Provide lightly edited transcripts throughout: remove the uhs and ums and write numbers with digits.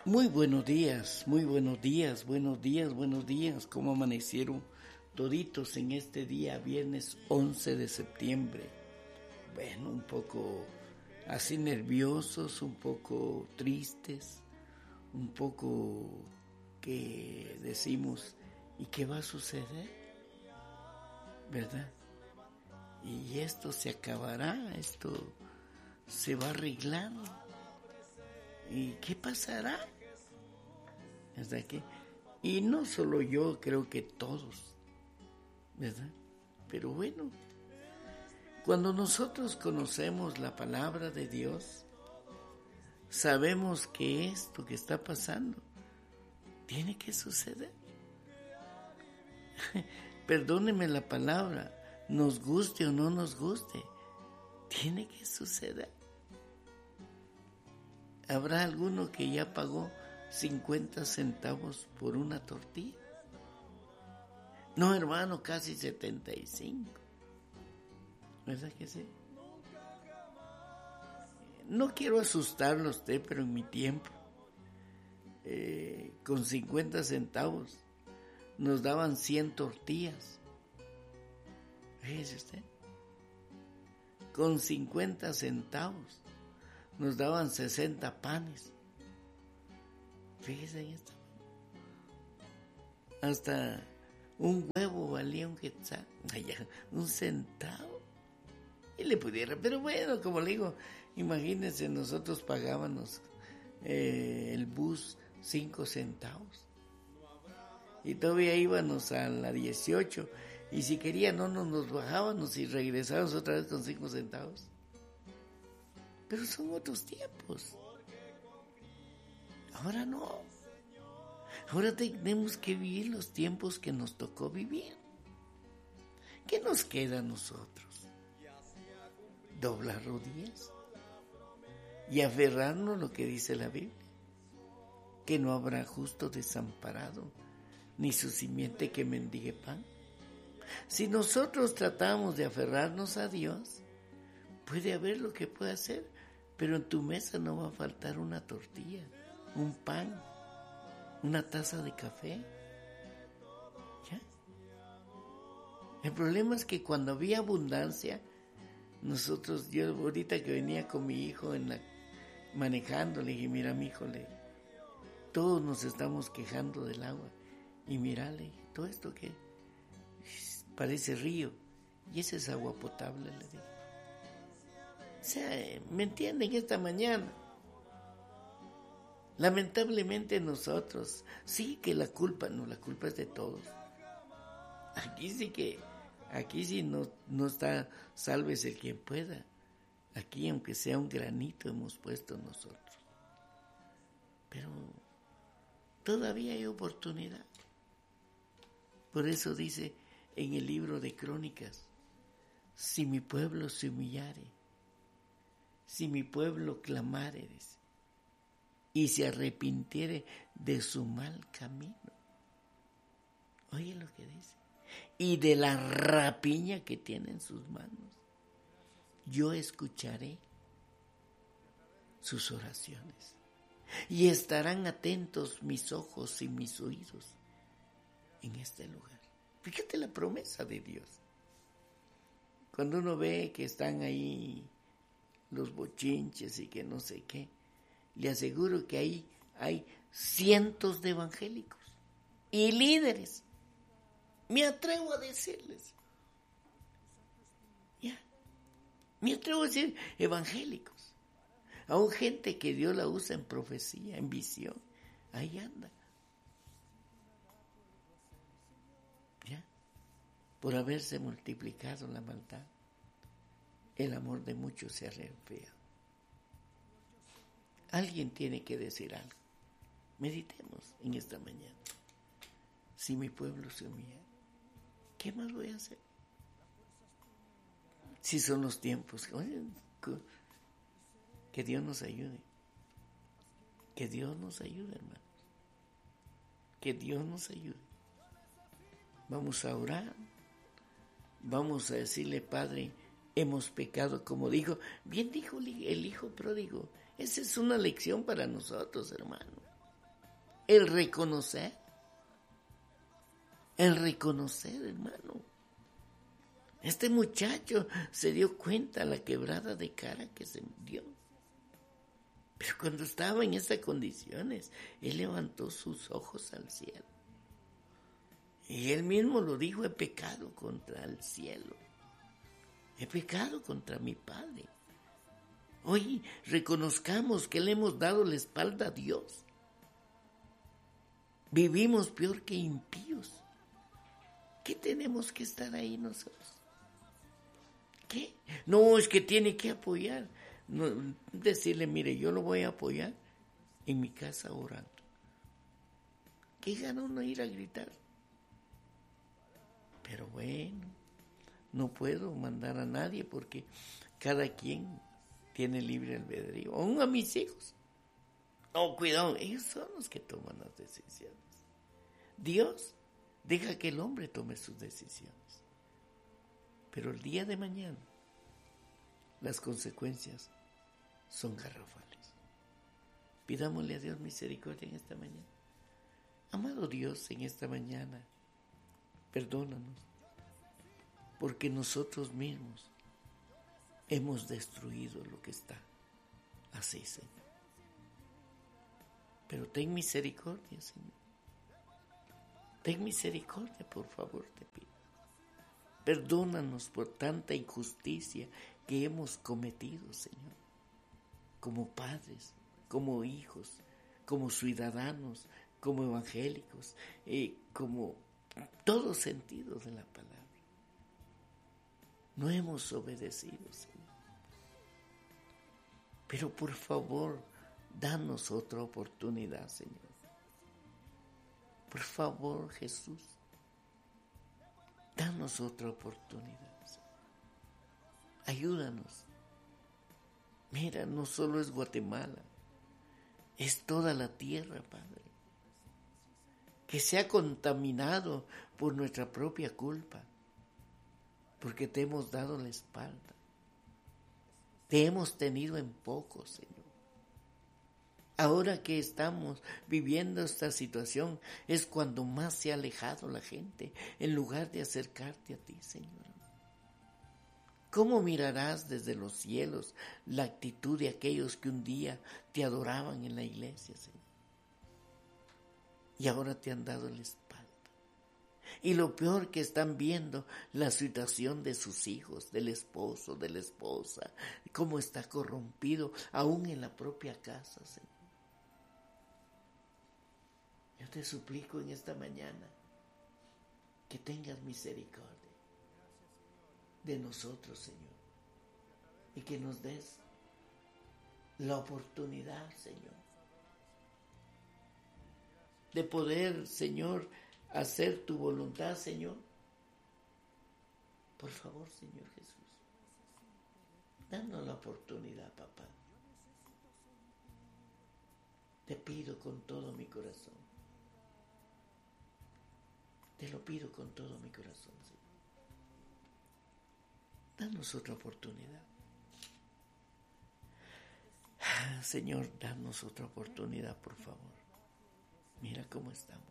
Muy buenos días, muy buenos días, buenos días, buenos días. ¿Cómo amanecieron toditos en este día, viernes 11 de septiembre? Bueno, un poco así nerviosos, un poco tristes, un poco que decimos, ¿y qué va a suceder? ¿Verdad? Y esto se acabará, esto se va a arreglar. ¿Y qué pasará? ¿Verdad que? Y no solo yo, creo que todos, ¿verdad? Pero bueno, cuando nosotros conocemos la palabra de Dios, sabemos que esto que está pasando tiene que suceder. Perdóneme la palabra, nos guste o no nos guste, tiene que suceder. ¿Habrá alguno que ya pagó 50 centavos por una tortilla? No, hermano, casi 75. ¿Verdad que sí? No quiero asustarlo a usted, pero en mi tiempo, con 50 centavos, nos daban 100 tortillas. Fíjese usted. Con 50 centavos nos daban 60 panes. Fíjese en esto. Hasta un huevo valía un quetzal, un centavo. Y le pudiera, pero bueno, como le digo, imagínense, nosotros pagábamos el bus 5 centavos. Y todavía íbamos a la 18. Y si quería, no nos bajábamos y regresábamos otra vez con 5 centavos. Pero son otros tiempos. Ahora no. Ahora tenemos que vivir los tiempos que nos tocó vivir. ¿Qué nos queda a nosotros? Doblar rodillas y aferrarnos a lo que dice la Biblia, que no habrá justo desamparado, ni su simiente que mendigue pan. Si nosotros tratamos de aferrarnos a Dios, puede haber lo que pueda hacer, pero en tu mesa no va a faltar una tortilla, un pan, una taza de café. ¿Ya? El problema es que cuando había abundancia, yo ahorita que venía con mi hijo manejando, le dije, mira mi hijo, todos nos estamos quejando del agua. Y mírale, todo esto que parece río, y esa es agua potable, le dije. O sea, ¿me entienden? Esta mañana, lamentablemente nosotros, sí que la culpa es de todos. Aquí sí no está sálvese el quien pueda. Aquí, aunque sea un granito, hemos puesto nosotros. Pero todavía hay oportunidad. Por eso dice en el libro de Crónicas, si mi pueblo se humillare, si mi pueblo clamare, dice, y se arrepintiere de su mal camino. Oye lo que dice. Y de la rapiña que tiene en sus manos, yo escucharé sus oraciones. Y estarán atentos mis ojos y mis oídos en este lugar. Fíjate la promesa de Dios. Cuando uno ve que están ahí los bochinches y que no sé qué, le aseguro que ahí hay cientos de evangélicos y líderes. Me atrevo a decirles. Ya. Me atrevo a decir evangélicos. Aún gente que Dios la usa en profecía, en visión. Ahí anda. ¿Ya? Por haberse multiplicado la maldad, el amor de muchos se ha enfriado. Alguien tiene que decir algo. Meditemos en esta mañana. Si mi pueblo se humilla, ¿qué más voy a hacer? Si son los tiempos, que Dios nos ayude. Que Dios nos ayude, hermanos. Que Dios nos ayude. Vamos a orar. Vamos a decirle, Padre, hemos pecado, como dijo, bien dijo el hijo pródigo. Esa es una lección para nosotros, hermano. el reconocer, hermano. Este muchacho se dio cuenta la quebrada de cara que se dio. Pero cuando estaba en esas condiciones, él levantó sus ojos al cielo. Y él mismo lo dijo: he pecado contra el cielo. He pecado contra mi Padre. Hoy reconozcamos que le hemos dado la espalda a Dios. Vivimos peor que impíos. ¿Qué tenemos que estar ahí nosotros? ¿Qué? No, es que tiene que apoyar. No, decirle: mire, yo lo voy a apoyar en mi casa orando. ¿Qué gana uno ir a gritar? Pero bueno, no puedo mandar a nadie porque cada quien tiene libre albedrío. Aún a mis hijos. No, cuidado, ellos son los que toman las decisiones. Dios deja que el hombre tome sus decisiones. Pero el día de mañana, las consecuencias son garrafales. Pidámosle a Dios misericordia en esta mañana. Amado Dios, en esta mañana, perdónanos, porque nosotros mismos hemos destruido lo que está. Así, Señor. Pero ten misericordia, Señor. Ten misericordia, por favor, te pido. Perdónanos por tanta injusticia que hemos cometido, Señor. Como padres, como hijos, como ciudadanos, como evangélicos, como todo sentido de la palabra. No hemos obedecido, Señor. Pero por favor, danos otra oportunidad, Señor. Por favor, Jesús, danos otra oportunidad, Señor. Ayúdanos. Mira, no solo es Guatemala, es toda la tierra, Padre, que se ha contaminado por nuestra propia culpa, porque te hemos dado la espalda. Te hemos tenido en poco, Señor. Ahora que estamos viviendo esta situación, es cuando más se ha alejado la gente, en lugar de acercarte a ti, Señor. ¿Cómo mirarás desde los cielos la actitud de aquellos que un día te adoraban en la iglesia, Señor? Y ahora te han dado la espalda. Y lo peor, que están viendo la situación de sus hijos, del esposo, de la esposa, cómo está corrompido, aún en la propia casa, Señor. Yo te suplico en esta mañana que tengas misericordia de nosotros, Señor, y que nos des la oportunidad, Señor, de poder, Señor, hacer tu voluntad, Señor. Por favor, Señor Jesús, danos la oportunidad, papá. Te pido con todo mi corazón. Te lo pido con todo mi corazón, Señor. Danos otra oportunidad. Señor, danos otra oportunidad, por favor. Mira cómo estamos.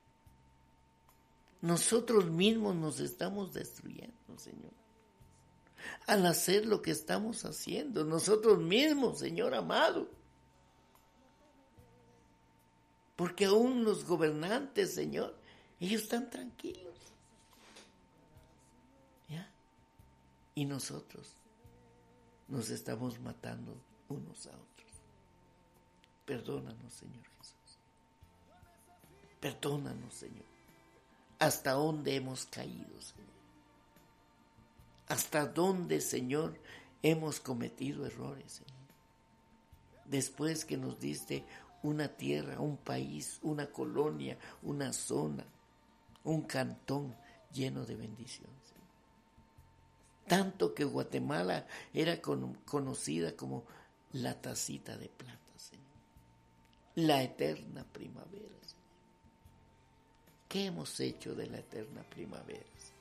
Nosotros mismos nos estamos destruyendo, Señor. Al hacer lo que estamos haciendo, nosotros mismos, Señor amado. Porque aún los gobernantes, Señor, ellos están tranquilos. ¿Ya? Y nosotros nos estamos matando unos a otros. Perdónanos, Señor Jesús. Perdónanos, Señor. ¿Hasta dónde hemos caído, Señor? ¿Hasta dónde, Señor, hemos cometido errores, Señor? Después que nos diste una tierra, un país, una colonia, una zona, un cantón lleno de bendición, Señor. Tanto que Guatemala era conocida como la tacita de plata, Señor. La eterna primavera, Señor. ¿Qué hemos hecho de la eterna primavera, Señor?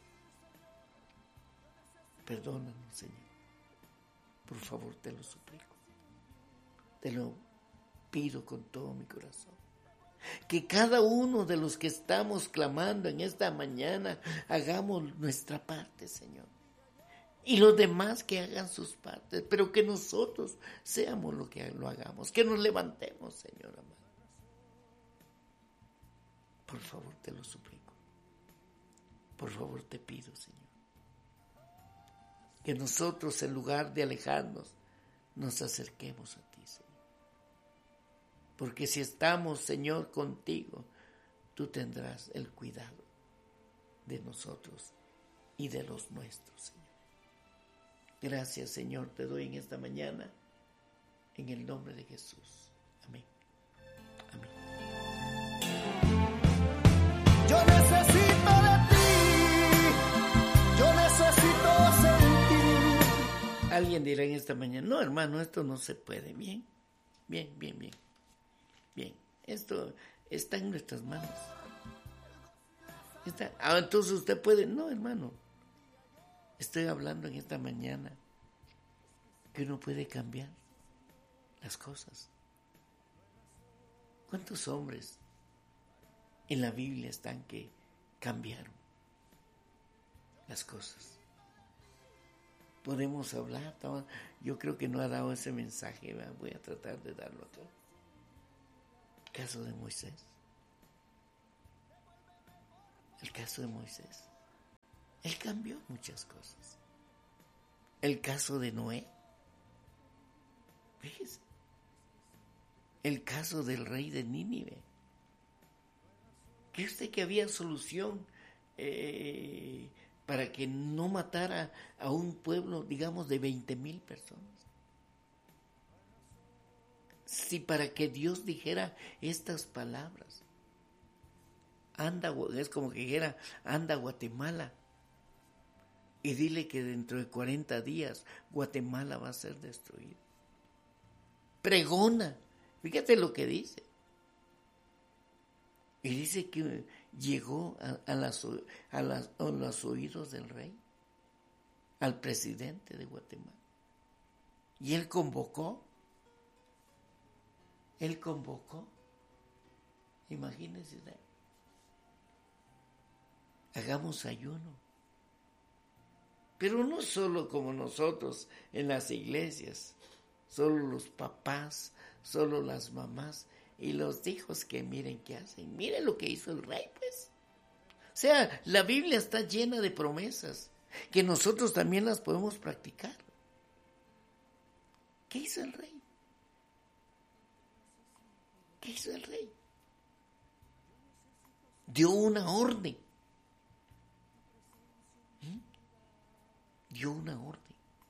Perdónanos, Señor. Por favor, te lo suplico. Te lo pido con todo mi corazón. Que cada uno de los que estamos clamando en esta mañana hagamos nuestra parte, Señor. Y los demás que hagan sus partes, pero que nosotros seamos lo que lo hagamos, que nos levantemos, Señor amado. Por favor, te lo suplico. Por favor, te pido, Señor. Que nosotros, en lugar de alejarnos, nos acerquemos a ti, Señor. Porque si estamos, Señor, contigo, tú tendrás el cuidado de nosotros y de los nuestros, Señor. Gracias, Señor, te doy en esta mañana, en el nombre de Jesús. Amén. Amén. Yo necesito de ti, yo necesito sentir. Alguien dirá en esta mañana, no, hermano, esto no se puede. Bien, bien, bien, bien. Bien, esto está en nuestras manos. Entonces usted puede, no, hermano. Estoy hablando en esta mañana que uno puede cambiar las cosas. ¿Cuántos hombres en la Biblia están que cambiaron las cosas? Podemos hablar, yo creo que no ha dado ese mensaje, voy a tratar de darlo acá. El caso de Moisés. El caso de Moisés. Él cambió muchas cosas. El caso de Noé. Fíjese. El caso del rey de Nínive. ¿Cree usted que había solución para que no matara a un pueblo, digamos, de 20,000 personas? Si para que Dios dijera estas palabras, anda, es como que dijera, anda a Guatemala y dile que dentro de 40 días Guatemala va a ser destruida. Pregona, fíjate lo que dice. Y dice que llegó a los oídos del rey, al presidente de Guatemala. Y él convocó, imagínense, hagamos ayuno. Pero no solo como nosotros en las iglesias, solo los papás, solo las mamás y los hijos que miren qué hacen. Miren lo que hizo el rey, pues. O sea, la Biblia está llena de promesas que nosotros también las podemos practicar. ¿Qué hizo el rey? ¿Qué hizo el rey? Dio una orden. Dio una orden.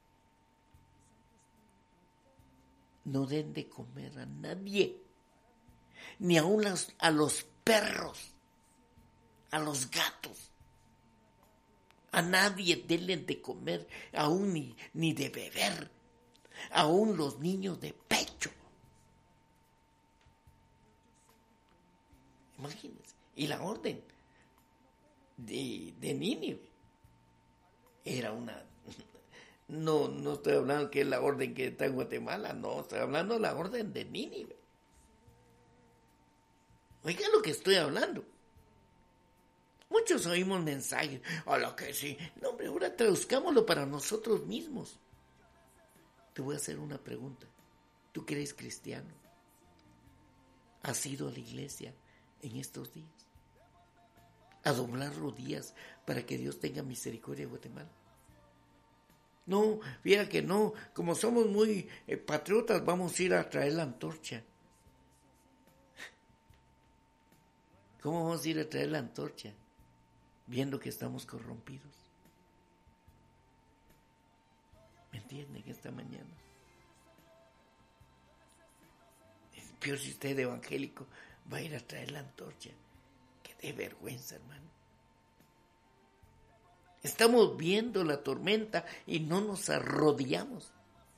No den de comer a nadie, ni aun a los perros, a los gatos. A nadie denle de comer, aún ni de beber, aún los niños de pecho. Imagínense. Y la orden de Nínive era una... No estoy hablando que es la orden que está en Guatemala, no, estoy hablando de la orden de Nínive. Oiga lo que estoy hablando. Muchos oímos mensajes, a lo que sí. No, hombre, ahora traduzcámoslo para nosotros mismos. Te voy a hacer una pregunta. ¿Tú que eres cristiano? ¿Has ido a la iglesia en estos días? ¿A doblar rodillas para que Dios tenga misericordia de Guatemala? No, viera que no, como somos muy patriotas, vamos a ir a traer la antorcha. ¿Cómo vamos a ir a traer la antorcha? Viendo que estamos corrompidos. ¿Me entienden esta mañana? Es peor si usted es evangélico, va a ir a traer la antorcha. Qué de vergüenza, hermano. Estamos viendo la tormenta y no nos arrodillamos.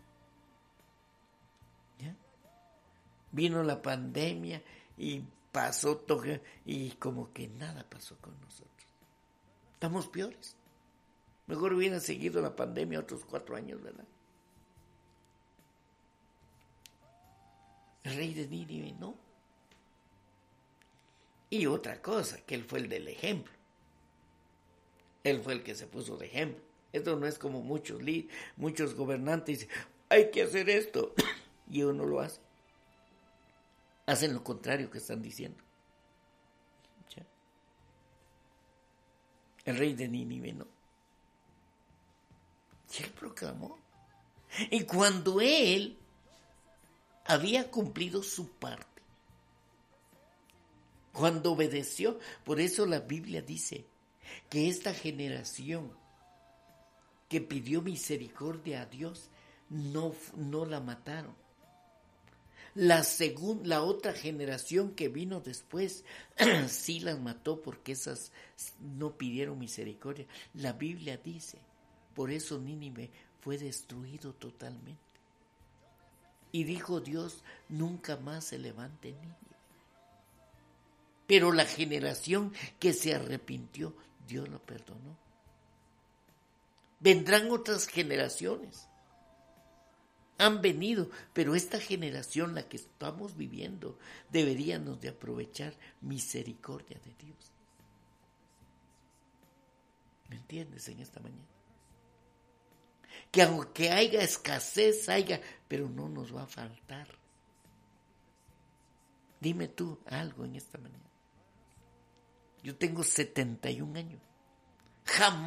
¿Ya? Vino la pandemia y pasó todo y como que nada pasó con nosotros. Estamos peores. Mejor hubiera seguido la pandemia otros 4 años, ¿verdad? El rey de Nínive, no. Y otra cosa, que él fue el del ejemplo. Él fue el que se puso de ejemplo. Esto no es como muchos gobernantes dicen, hay que hacer esto, y uno lo hace. Hacen lo contrario que están diciendo. ¿Ya? El rey de Nínive no. Y él proclamó. Y cuando él había cumplido su parte, cuando obedeció, por eso la Biblia dice que esta generación que pidió misericordia a Dios, no la mataron. La otra generación que vino después, sí las mató porque esas no pidieron misericordia. La Biblia dice, por eso Nínive fue destruido totalmente. Y dijo Dios, nunca más se levante Nínive. Pero la generación que se arrepintió, Dios lo perdonó. Vendrán otras generaciones. Han venido, pero esta generación, la que estamos viviendo, deberíamos de aprovechar misericordia de Dios. ¿Me entiendes en esta mañana? Que aunque haya escasez, pero no nos va a faltar. Dime tú algo en esta mañana. Yo tengo 71 años. Jamás